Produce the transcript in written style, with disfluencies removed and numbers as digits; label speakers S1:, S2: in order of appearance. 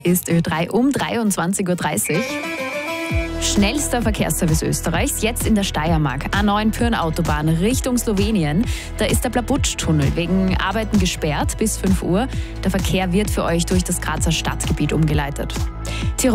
S1: Ist Ö3 um 23:30 Uhr. Schnellster Verkehrsservice Österreichs, jetzt in der Steiermark. A9 Pyhrn-Autobahn Richtung Slowenien. Da ist der Blabutsch-Tunnel wegen Arbeiten gesperrt bis 5 Uhr. Der Verkehr wird für euch durch das Grazer Stadtgebiet umgeleitet.